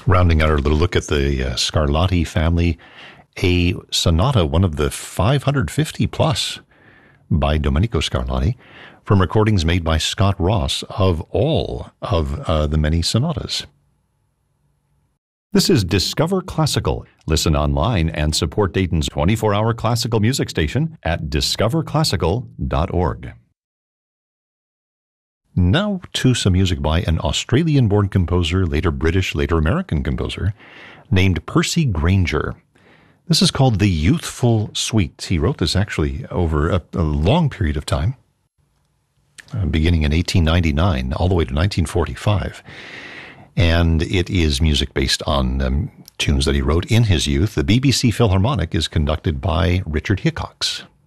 Rounding out our little look at the Scarlatti family, a sonata, one of the 550 plus by Domenico Scarlatti, from recordings made by Scott Ross of all of the many sonatas. This is Discover Classical. Listen online and support Dayton's 24-hour classical music station at discoverclassical.org. Now to some music by an Australian-born composer, later British, later American composer, named Percy Grainger. This is called The Youthful Suite. He wrote this actually over a long period of time, beginning in 1899 all the way to 1945. And it is music based on tunes that he wrote in his youth. The BBC Philharmonic is conducted by Richard Hickox.